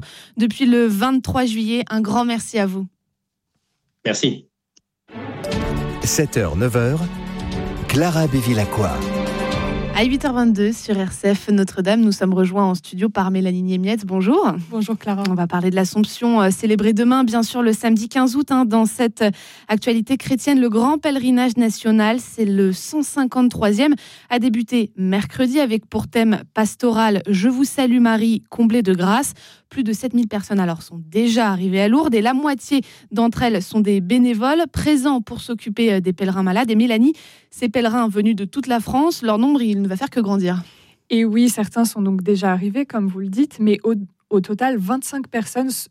depuis le 23 juillet. Un grand merci à vous. Merci. 7h, 9h, Clara Bévilacqua. À 8h22 sur RCF Notre-Dame, nous sommes rejoints en studio par Mélanie Niemietz. Bonjour. Bonjour Clara. On va parler de l'Assomption célébrée demain, bien sûr, le samedi 15 août. Dans cette actualité chrétienne, le grand pèlerinage national, c'est le 153e, a débuté mercredi avec pour thème pastoral « Je vous salue Marie, comblée de grâce ». Plus de 7000 personnes alors sont déjà arrivées à Lourdes et la moitié d'entre elles sont des bénévoles présents pour s'occuper des pèlerins malades. Et Mélanie, ces pèlerins venus de toute la France, leur nombre, il ne va faire que grandir. Et oui, certains sont donc déjà arrivés, comme vous le dites, mais au total, 25 000 personnes sont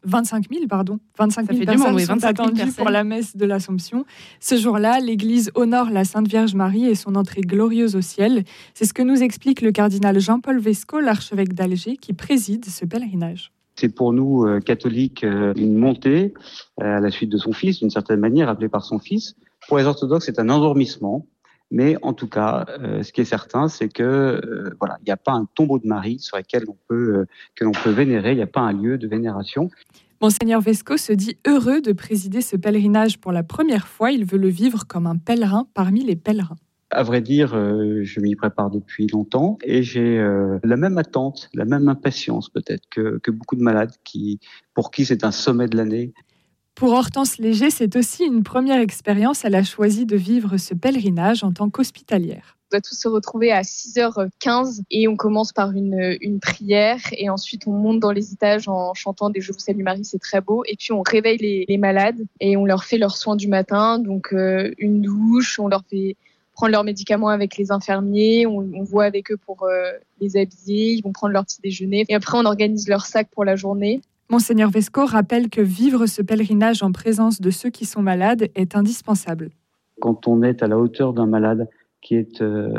attendues pour la messe de l'Assomption. Ce jour-là, l'Église honore la Sainte Vierge Marie et son entrée glorieuse au ciel. C'est ce que nous explique le cardinal Jean-Paul Vesco, l'archevêque d'Alger, qui préside ce pèlerinage. C'est pour nous, catholiques, une montée à la suite de son fils, d'une certaine manière, appelé par son fils. Pour les orthodoxes, c'est un endormissement. Mais en tout cas, ce qui est certain, c'est que il n'y a pas un tombeau de Marie sur lequel que l'on peut vénérer. Il n'y a pas un lieu de vénération. Monseigneur Vesco se dit heureux de présider ce pèlerinage pour la première fois. Il veut le vivre comme un pèlerin parmi les pèlerins. À vrai dire, je m'y prépare depuis longtemps et j'ai la même attente, la même impatience peut-être que beaucoup de malades pour qui c'est un sommet de l'année. Pour Hortense Léger, c'est aussi une première expérience. Elle a choisi de vivre ce pèlerinage en tant qu'hospitalière. On doit tous se retrouver à 6h15 et on commence par une prière et ensuite on monte dans les étages en chantant des « Je vous salue Marie », c'est très beau. Et puis on réveille les malades et on leur fait leurs soins du matin, donc une douche, on leur fait prendre leurs médicaments avec les infirmiers, on voit avec eux pour les habiller, ils vont prendre leur petit déjeuner et après on organise leur sac pour la journée. Monseigneur Vesco rappelle que vivre ce pèlerinage en présence de ceux qui sont malades est indispensable. Quand on est à la hauteur d'un malade qui est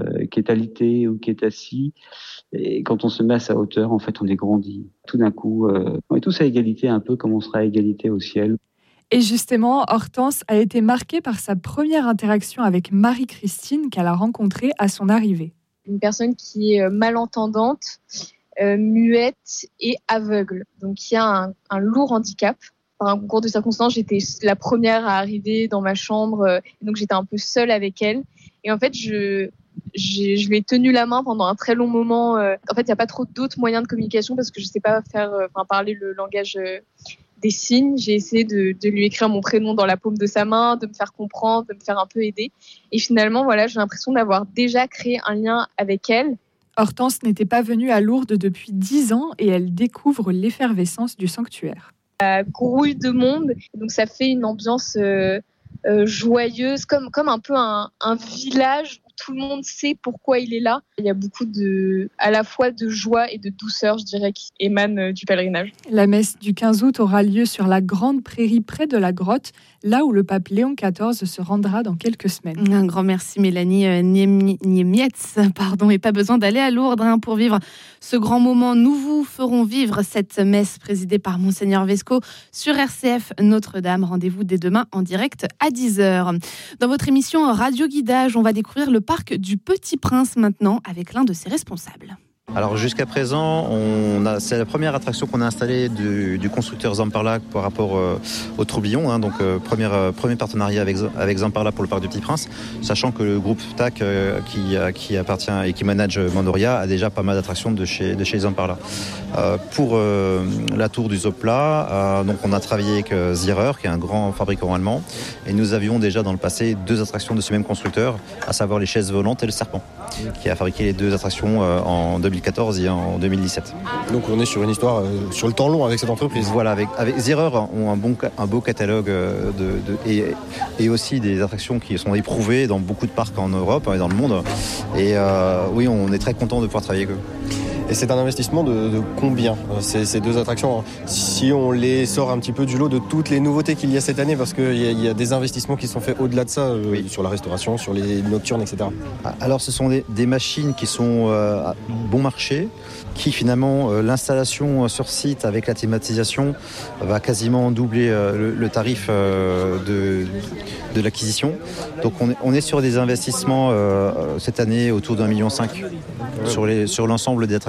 alité ou qui est assis, et quand on se met à sa hauteur, en fait, on est grandi. Tout d'un coup, on est tous à égalité, un peu comme on sera à égalité au ciel. Et justement, Hortense a été marquée par sa première interaction avec Marie-Christine qu'elle a rencontrée à son arrivée. Une personne qui est malentendante, muette et aveugle. Donc il y a un lourd handicap. Par un concours de circonstances, j'étais la première à arriver dans ma chambre, donc j'étais un peu seule avec elle. Et en fait, je lui ai tenu la main pendant un très long moment. En fait, il n'y a pas trop d'autres moyens de communication parce que je ne sais pas parler le langage des signes. J'ai essayé de lui écrire mon prénom dans la paume de sa main, de me faire comprendre, de me faire un peu aider. Et finalement, j'ai l'impression d'avoir déjà créé un lien avec elle. Hortense n'était pas venue à Lourdes depuis 10 ans et elle découvre l'effervescence du sanctuaire. Ça grouille de monde, donc ça fait une ambiance joyeuse, comme un peu un village où tout le monde sait pourquoi il est là. Il y a beaucoup à la fois de joie et de douceur, je dirais, qui émanent du pèlerinage. La messe du 15 août aura lieu sur la grande prairie près de la grotte, là où le pape Léon XIV se rendra dans quelques semaines. Un grand merci Mélanie Niemietz, et pas besoin d'aller à Lourdes pour vivre ce grand moment. Nous vous ferons vivre cette messe présidée par Monseigneur Vesco sur RCF Notre-Dame. Rendez-vous dès demain en direct à 10h. Dans votre émission Radio Guidage, on va découvrir le parc du Petit Prince maintenant avec l'un de ses responsables. Alors jusqu'à présent, c'est la première attraction qu'on a installée du constructeur Zamperla par rapport au tourbillon. Donc premier partenariat avec Zamperla pour le parc du Petit Prince, sachant que le groupe TAC qui appartient et qui manage Mandoria a déjà pas mal d'attractions de chez Zamperla. Pour la tour du Zopla, donc on a travaillé avec Zierer, qui est un grand fabricant allemand, et nous avions déjà dans le passé 2 attractions de ce même constructeur, à savoir les chaises volantes et le serpent, qui a fabriqué les 2 attractions en 2014 et en 2017. Donc on est sur une histoire sur le temps long avec cette entreprise. Voilà, avec Zierer ont un beau catalogue et aussi des attractions qui sont éprouvées dans beaucoup de parcs en Europe et dans le monde. Et oui, on est très content de pouvoir travailler avec eux. Et c'est un investissement de combien, ces 2 attractions, si on les sort un petit peu du lot de toutes les nouveautés qu'il y a cette année, parce qu'il y a des investissements qui sont faits au-delà de ça, oui, sur la restauration, sur les nocturnes, etc. Alors ce sont des machines qui sont bon marché, qui finalement, l'installation sur site avec la thématisation va quasiment doubler le tarif de l'acquisition. Donc on est sur des investissements cette année autour d'1,5 million sur l'ensemble des attractions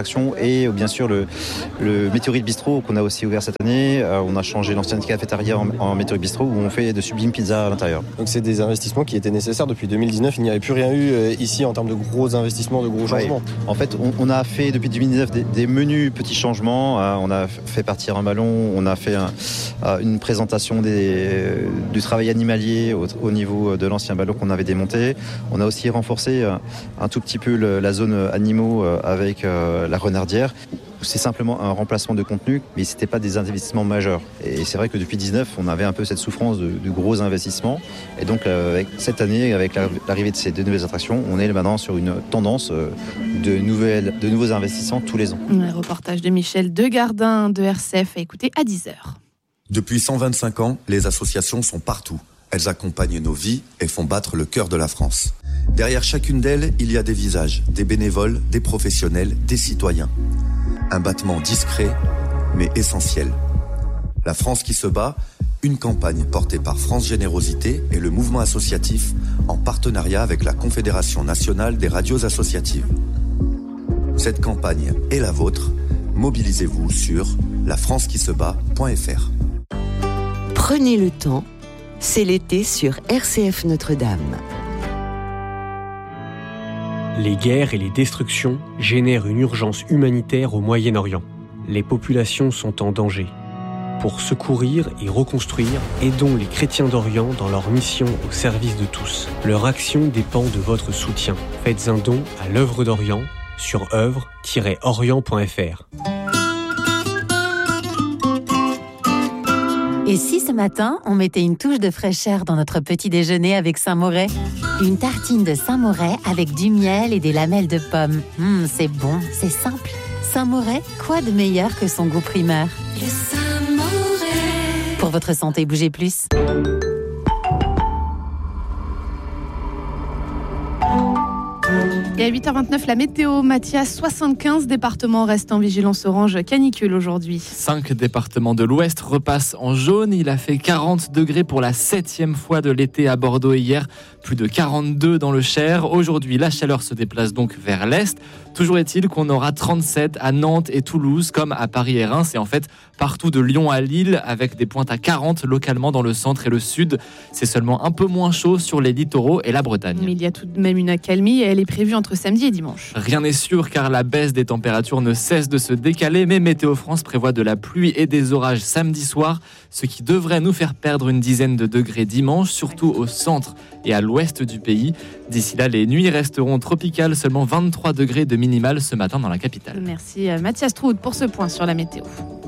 attractions et bien sûr le Météorite Bistro qu'on a aussi ouvert cette année. On a changé l'ancienne cafétéria en Météorite Bistro où on fait de sublimes pizzas à l'intérieur. Donc c'est des investissements qui étaient nécessaires depuis 2019. Il n'y avait plus rien eu ici en termes de gros investissements, de gros changements. En fait, on a fait depuis 2019 des menus petits changements. On a fait partir un ballon, on a fait une présentation du travail animalier au niveau de l'ancien ballon qu'on avait démonté. On a aussi renforcé un tout petit peu la zone animaux avec la renardière. C'est simplement un remplacement de contenu, mais ce n'était pas des investissements majeurs. Et c'est vrai que depuis 2019, on avait un peu cette souffrance de gros investissements. Et donc, avec cette année, avec l'arrivée de ces deux nouvelles attractions, on est maintenant sur une tendance de nouveaux investissements tous les ans. Un reportage de Michel Degardin de RCF à écouter à 10h. Depuis 125 ans, les associations sont partout. Elles accompagnent nos vies et font battre le cœur de la France. Derrière chacune d'elles, il y a des visages, des bénévoles, des professionnels, des citoyens. Un battement discret, mais essentiel. La France qui se bat, une campagne portée par France Générosité et le mouvement associatif en partenariat avec la Confédération nationale des radios associatives. Cette campagne est la vôtre. Mobilisez-vous sur lafrancequisebat.fr. Prenez le temps, c'est l'été sur RCF Notre-Dame. Les guerres et les destructions génèrent une urgence humanitaire au Moyen-Orient. Les populations sont en danger. Pour secourir et reconstruire, aidons les chrétiens d'Orient dans leur mission au service de tous. Leur action dépend de votre soutien. Faites un don à l'œuvre d'Orient sur œuvre-orient.fr. Et si ce matin, on mettait une touche de fraîcheur dans notre petit déjeuner avec Saint-Moret ? Une tartine de Saint-Moret avec du miel et des lamelles de pommes. C'est bon, c'est simple. Saint-Moret, quoi de meilleur que son goût primaire ? Le Saint-Moret. Pour votre santé, bougez plus. Et à 8h29, la météo, Mathias, 75 départements restent en vigilance orange canicule aujourd'hui. 5 départements de l'Ouest repassent en jaune. Il a fait 40 degrés pour la 7e fois de l'été à Bordeaux hier. Plus de 42 dans le Cher. Aujourd'hui, la chaleur se déplace donc vers l'Est. Toujours est-il qu'on aura 37 à Nantes et Toulouse, comme à Paris et Reims. Et en fait, partout de Lyon à Lille, avec des pointes à 40 localement dans le centre et le sud. C'est seulement un peu moins chaud sur les littoraux et la Bretagne. Mais il y a tout de même une accalmie et elle est prévue entre samedi et dimanche. Rien n'est sûr car la baisse des températures ne cesse de se décaler, mais Météo France prévoit de la pluie et des orages samedi soir, ce qui devrait nous faire perdre une dizaine de degrés dimanche, surtout au centre et à l'ouest du pays. D'ici là, les nuits resteront tropicales, seulement 23 degrés de minimale ce matin dans la capitale. Merci Mathias Troud pour ce point sur la météo.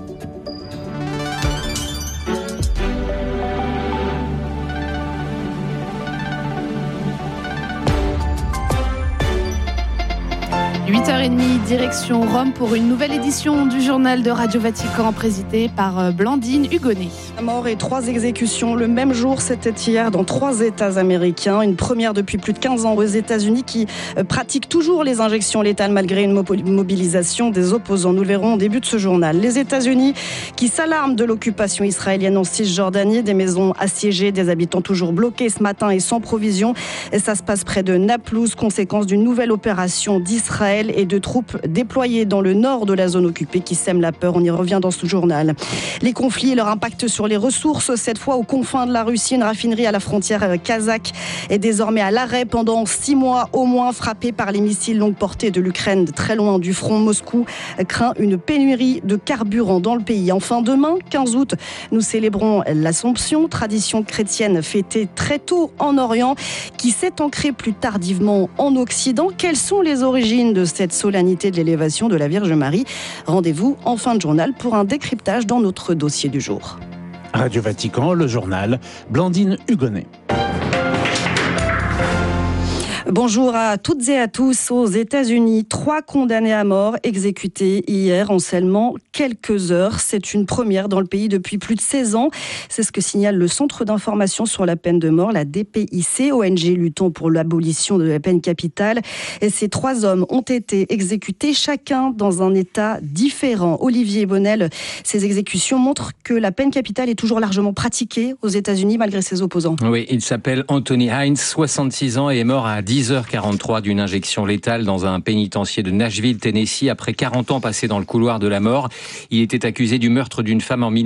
– 8h30, direction Rome pour une nouvelle édition du journal de Radio Vatican présidé par Blandine Hugonnet. La mort et 3 exécutions le même jour, c'était hier dans 3 États américains. Une première depuis plus de 15 ans aux États-Unis qui pratiquent toujours les injections létales malgré une mobilisation des opposants. Nous le verrons au début de ce journal. Les États-Unis qui s'alarment de l'occupation israélienne en Cisjordanie, des maisons assiégées, des habitants toujours bloqués ce matin et sans provision. Et ça se passe près de Naplouse, conséquence d'une nouvelle opération d'Israël et de troupes déployées dans le nord de la zone occupée qui sèment la peur. On y revient dans ce journal. Les conflits et leur impact sur les ressources, cette fois aux confins de la Russie, une raffinerie à la frontière kazakh est désormais à l'arrêt pendant 6 mois au moins, frappée par les missiles longue portée de l'Ukraine très loin du front. Moscou craint une pénurie de carburant dans le pays. Enfin, demain, 15 août, nous célébrons l'Assomption, tradition chrétienne fêtée très tôt en Orient, qui s'est ancrée plus tardivement en Occident. Quelles sont les origines de cette solennité de l'élévation de la Vierge Marie? Rendez-vous en fin de journal pour un décryptage dans notre dossier du jour. Radio Vatican, le journal, Blandine Hugonnet. Bonjour à toutes et à tous. Aux États-Unis, 3 condamnés à mort exécutés hier en seulement quelques heures. C'est une première dans le pays depuis plus de 16 ans. C'est ce que signale le Centre d'information sur la peine de mort, la DPIC, ONG luttant pour l'abolition de la peine capitale. Et ces 3 hommes ont été exécutés, chacun dans un état différent. Olivier Bonnel, ces exécutions montrent que la peine capitale est toujours largement pratiquée aux États-Unis malgré ses opposants. Oui, il s'appelle Anthony Hines, 66 ans et est mort à 10 10h43 d'une injection létale dans un pénitencier de Nashville, Tennessee, après 40 ans passés dans le couloir de la mort. Il était accusé du meurtre d'une femme en